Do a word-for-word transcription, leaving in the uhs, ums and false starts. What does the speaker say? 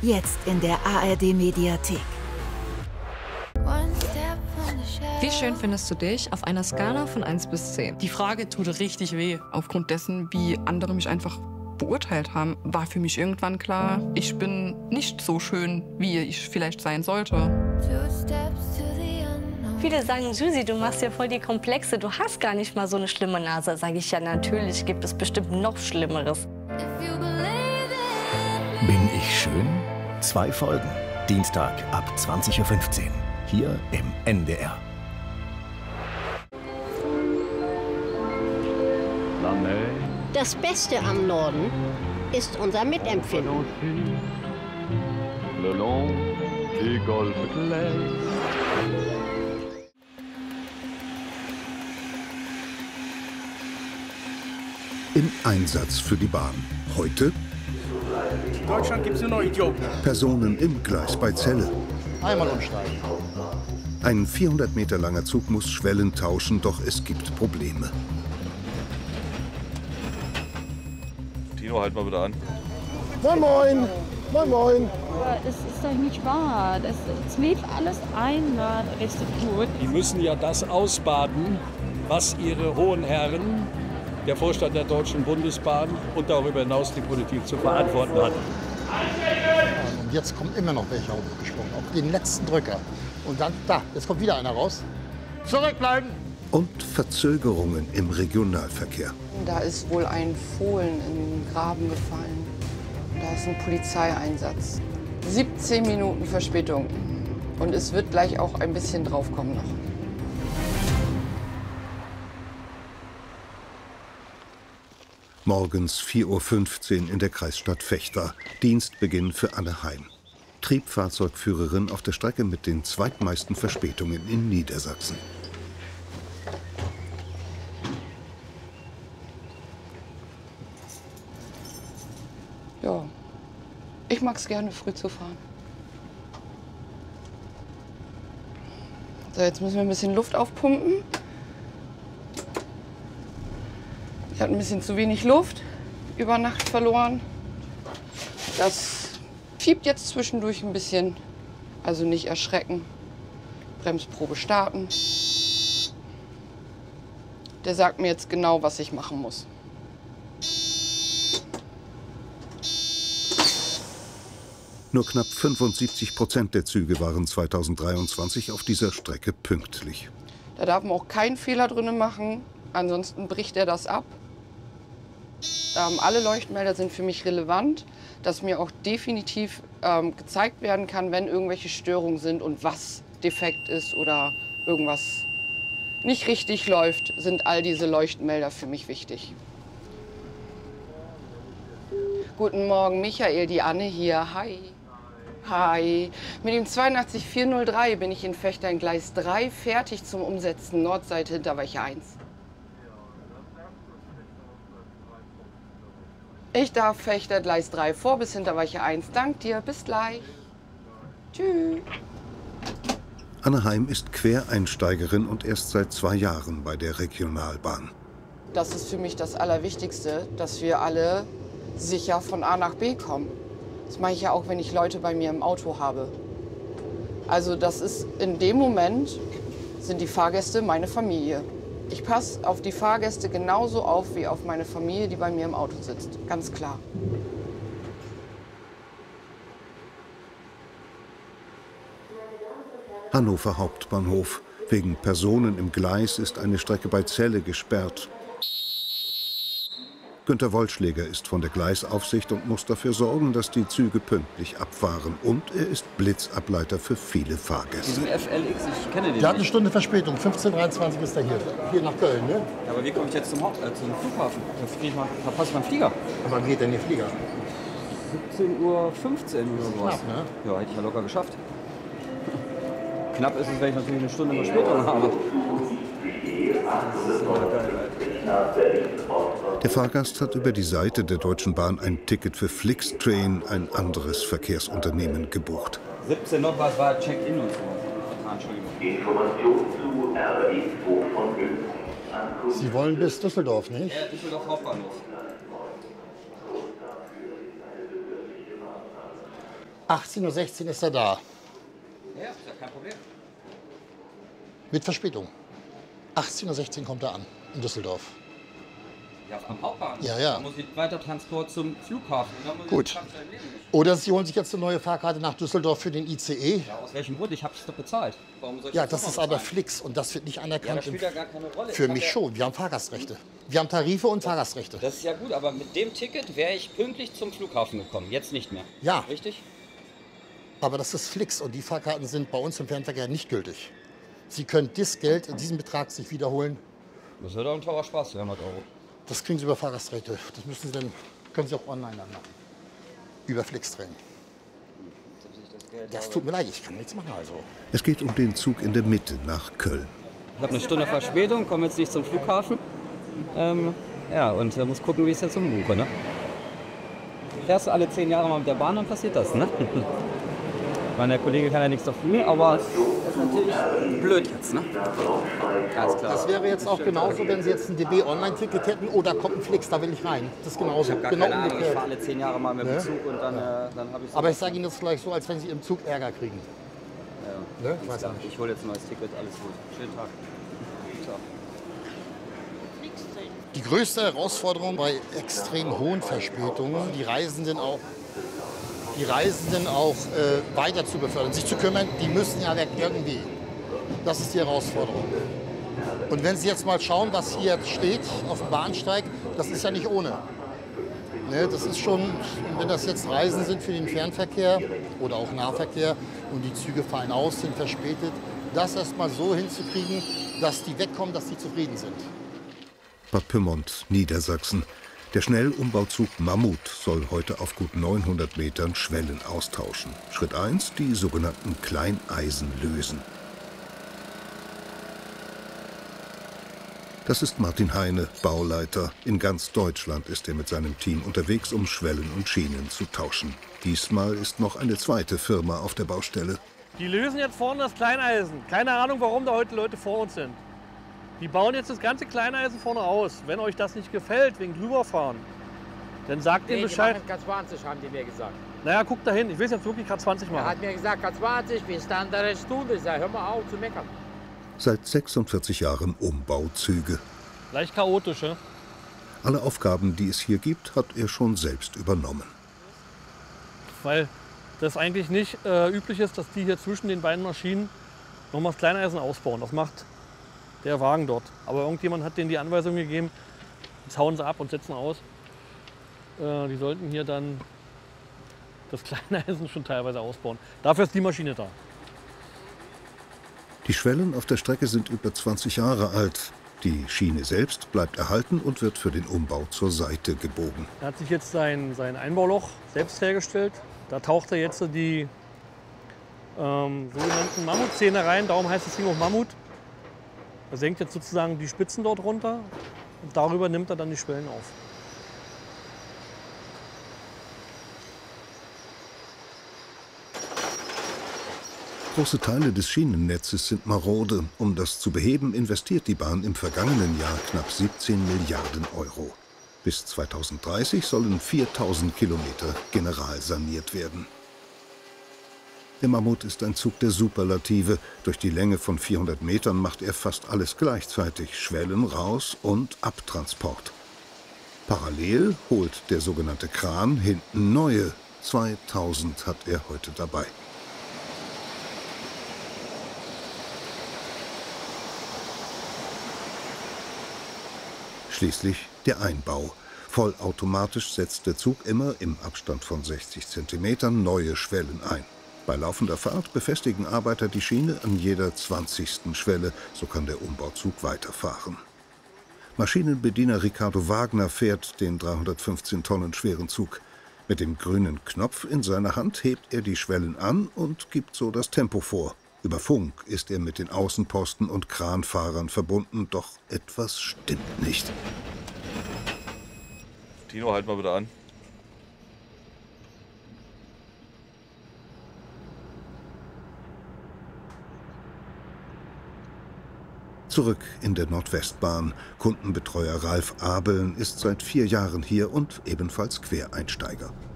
Jetzt in der A R D-Mediathek. Wie schön findest du dich auf einer Skala von eins bis zehn? Die Frage tut richtig weh. Aufgrund dessen, wie andere mich einfach beurteilt haben, war für mich irgendwann klar, ich bin nicht so schön, wie ich vielleicht sein sollte. Viele sagen, Susi, du machst ja voll die Komplexe, du hast gar nicht mal so eine schlimme Nase. Sage ich, ja, natürlich gibt es bestimmt noch Schlimmeres. Bin ich schön? Zwei Folgen. Dienstag ab zwanzig Uhr fünfzehn. Hier im N D R. Das Beste am Norden ist unser Mitempfinden. Im Einsatz für die Bahn. Heute in Deutschland gibt es nur noch Idioten. Personen im Gleis bei Celle. Einmal umsteigen. Ein vierhundert Meter langer Zug muss Schwellen tauschen, doch es gibt Probleme. Tino, halt mal bitte an. Moin, moin. Moin, moin. Aber es ist doch nicht wahr. Das, es lief alles einmal richtig gut. Die müssen ja das ausbaden, was ihre hohen Herren, der Vorstand der Deutschen Bundesbahn und darüber hinaus die Politik zu verantworten hat. Und jetzt kommt immer noch welcher hochgesprungen, auf den letzten Drücker. Und dann, da, jetzt kommt wieder einer raus. Zurückbleiben! Und Verzögerungen im Regionalverkehr. Da ist wohl ein Fohlen in den Graben gefallen. Da ist ein Polizeieinsatz. siebzehn Minuten Verspätung. Und es wird gleich auch ein bisschen draufkommen noch. Morgens vier Uhr fünfzehn in der Kreisstadt Vechta. Dienstbeginn für Anne Heim. Triebfahrzeugführerin auf der Strecke mit den zweitmeisten Verspätungen in Niedersachsen. Ja, ich mag es gerne, früh zu fahren. So, jetzt müssen wir ein bisschen Luft aufpumpen. Ich hatte ein bisschen zu wenig Luft über Nacht verloren. Das fiebt jetzt zwischendurch ein bisschen, also nicht erschrecken. Bremsprobe starten. Der sagt mir jetzt genau, was ich machen muss. Nur knapp fünfundsiebzig Prozent der Züge waren zweitausenddreiundzwanzig auf dieser Strecke pünktlich. Da darf man auch keinen Fehler drin machen, ansonsten bricht er das ab. Ähm, alle Leuchtmelder sind für mich relevant, dass mir auch definitiv ähm, gezeigt werden kann, wenn irgendwelche Störungen sind und was defekt ist oder irgendwas nicht richtig läuft, sind all diese Leuchtmelder für mich wichtig. Guten Morgen, Michael, die Anne hier. Hi. Hi. Mit dem zweiundachtzig vierhundertdrei bin ich in Vechta in Gleis drei fertig zum Umsetzen, Nordseite Hinterweiche eins. Ich darf Vechta Gleis drei vor bis Hinterweiche eins. Dank dir, bis gleich. Tschüss. Anne Heim ist Quereinsteigerin und erst seit zwei Jahren bei der Regionalbahn. Das ist für mich das Allerwichtigste, dass wir alle sicher von A nach B kommen. Das mache ich ja auch, wenn ich Leute bei mir im Auto habe. Also das ist in dem Moment, sind die Fahrgäste meine Familie. Ich passe auf die Fahrgäste genauso auf wie auf meine Familie, die bei mir im Auto sitzt. Ganz klar. Hannover Hauptbahnhof. Wegen Personen im Gleis ist eine Strecke bei Celle gesperrt. Günter Wollschläger ist von der Gleisaufsicht und muss dafür sorgen, dass die Züge pünktlich abfahren. Und er ist Blitzableiter für viele Fahrgäste. Diesen F L X, ich kenne den Der hat eine nicht. Stunde Verspätung. fünfzehn Uhr dreiundzwanzig ist er hier. Hier nach Köln, ne? Ja, aber wie komme ich jetzt zum, Haupt, äh, zum Flughafen? Da krieg ich mal, verpasse ich meinen Flieger. Aber wann geht denn der Flieger? siebzehn Uhr fünfzehn oder sowas. Knapp, ne? Ja, hätte ich ja locker geschafft. Knapp ist es, wenn ich natürlich eine Stunde Verspätung habe. Das ist aber geil. Der Fahrgast hat über die Seite der Deutschen Bahn ein Ticket für Flixtrain, ein anderes Verkehrsunternehmen, gebucht. siebzehn noch was war Check-in und so. Entschuldigung. Information zu R E zwei von München. Sie wollen bis Düsseldorf, nicht? Ja, Düsseldorf Hauptbahnhof. achtzehn Uhr sechzehn ist er da. Ja, ist ja kein Problem. Mit Verspätung. achtzehn Uhr sechzehn kommt er an in Düsseldorf. Ja, am Hauptbahnhof. Ja, ja. Da muss ich weiter Transport zum Flughafen. Da muss Gut. Ich erledigen. Oder Sie holen sich jetzt eine neue Fahrkarte nach Düsseldorf für den I C E. Ja, aus welchem Grund? Ich habe es doch bezahlt. Warum soll ich Ja, das das ist nochmal aber bezahlen? Flix und das wird nicht Ja, anerkannt. das spielt ja gar keine Rolle. Für Ich mich hab ja- schon. Wir haben Fahrgastrechte. Wir haben Tarife und Fahrgastrechte. Das ist ja gut, aber mit dem Ticket wäre ich pünktlich zum Flughafen gekommen. Jetzt nicht mehr. Ja. Richtig? Aber das ist Flix und die Fahrkarten sind bei uns im Fernverkehr nicht gültig. Sie können das Geld in diesem Betrag sich wiederholen. Das wird doch ein teurer Spaß, zweihundert Euro. Das kriegen Sie über Fahrgastrechte. Das müssen Sie dann, können Sie auch online dann machen. Über Flixtrain. Das tut mir leid, ich kann nichts machen also. Es geht um den Zug in der Mitte nach Köln. Ich habe eine Stunde Verspätung, komme jetzt nicht zum Flughafen. Ähm, ja, und äh, muss gucken, wie ich es jetzt umbuche. Ne? Fährst du alle zehn Jahre mal mit der Bahn, dann passiert das. Ne? Ich meine, der Kollege kann ja nichts dafür, aber das ist natürlich blöd jetzt. Ne? Ganz klar. Das wäre jetzt auch genauso, wenn Sie jetzt ein D B-Online-Ticket hätten, oh, da kommt ein Flix, da will ich rein. Das ist genauso. Ich habe gar genau keine Ahnung, ich umgekehrt. fahre alle zehn Jahre mal mit dem Ne? Zug und dann, äh, dann habe ich Aber ich sage Ihnen das gleich so, als wenn Sie im Zug Ärger kriegen. Ja, Ne? Ich weiß klar. nicht. Ich hole jetzt ein neues Ticket, alles gut. Schönen Tag. Ciao. Die größte Herausforderung bei extrem hohen Verspätungen, die Reisenden auch, die Reisenden auch äh, weiter zu befördern, sich zu kümmern, die müssen ja weg irgendwie. Das ist die Herausforderung. Und wenn Sie jetzt mal schauen, was hier jetzt steht auf dem Bahnsteig, das ist ja nicht ohne. Ne, das ist schon, wenn das jetzt Reisen sind für den Fernverkehr oder auch Nahverkehr und die Züge fallen aus, sind verspätet, das erstmal so hinzukriegen, dass die wegkommen, dass die zufrieden sind. Bad Pyrmont, Niedersachsen. Der Schnellumbauzug Mammut soll heute auf gut neunhundert Metern Schwellen austauschen. Schritt eins, die sogenannten Kleineisen lösen. Das ist Martin Heine, Bauleiter. In ganz Deutschland ist er mit seinem Team unterwegs, um Schwellen und Schienen zu tauschen. Diesmal ist noch eine zweite Firma auf der Baustelle. Die lösen jetzt vorne das Kleineisen. Keine Ahnung, warum da heute Leute vor uns sind. Die bauen jetzt das ganze Kleineisen vorne aus. Wenn euch das nicht gefällt, wegen drüberfahren, dann sagt nee, ihr Bescheid. K zwanzig haben die mir gesagt. Naja, guck da hin. Ich will jetzt wirklich K zwanzig machen. Er hat mir gesagt, K zwanzig, wie ist dann der Stunde? Ich sag, hör mal auf zu meckern. Seit sechsundvierzig Jahren Umbauzüge. Leicht chaotisch, ja? Alle Aufgaben, die es hier gibt, hat er schon selbst übernommen. Weil das eigentlich nicht äh, üblich ist, dass die hier zwischen den beiden Maschinen nochmal das Kleineisen ausbauen. Das macht der Wagen dort. Aber irgendjemand hat denen die Anweisung gegeben, jetzt hauen sie ab und setzen aus. Äh, die sollten hier dann das Kleineisen schon teilweise ausbauen. Dafür ist die Maschine da. Die Schwellen auf der Strecke sind über zwanzig Jahre alt. Die Schiene selbst bleibt erhalten und wird für den Umbau zur Seite gebogen. Er hat sich jetzt sein, sein Einbauloch selbst hergestellt. Da taucht er jetzt die ähm, sogenannten Mammutzähne rein. Darum heißt das Ding auch Mammut. Er senkt jetzt sozusagen die Spitzen dort runter und darüber nimmt er dann die Schwellen auf. Große Teile des Schienennetzes sind marode. Um das zu beheben, investiert die Bahn im vergangenen Jahr knapp siebzehn Milliarden Euro. Bis zweitausenddreißig sollen viertausend Kilometer generalsaniert werden. Der Mammut ist ein Zug der Superlative. Durch die Länge von vierhundert Metern macht er fast alles gleichzeitig. Schwellen raus und Abtransport. Parallel holt der sogenannte Kran hinten neue. zweitausend hat er heute dabei. Schließlich der Einbau. Vollautomatisch setzt der Zug immer im Abstand von sechzig Zentimetern neue Schwellen ein. Bei laufender Fahrt befestigen Arbeiter die Schiene an jeder zwanzigsten Schwelle. So kann der Umbauzug weiterfahren. Maschinenbediener Ricardo Wagner fährt den dreihundertfünfzehn Tonnen schweren Zug. Mit dem grünen Knopf in seiner Hand hebt er die Schwellen an und gibt so das Tempo vor. Über Funk ist er mit den Außenposten und Kranfahrern verbunden, doch etwas stimmt nicht. Tino, halt mal bitte an. Zurück in der Nordwestbahn. Kundenbetreuer Ralf Abeln ist seit vier Jahren hier und ebenfalls Quereinsteiger.